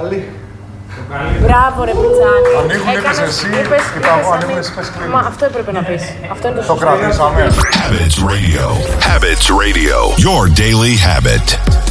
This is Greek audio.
Μπράβο ρε Πιτσάνη. Ανοίγουν, είπες εσύ, είπα εγώ, ανοίγουν εσύ, πες κλείνει. Μα αυτό έπρεπε να πεις. Αυτό είναι το σωστό. Το κρατήσαμε. Habits Radio. Habits Radio. Your daily habit.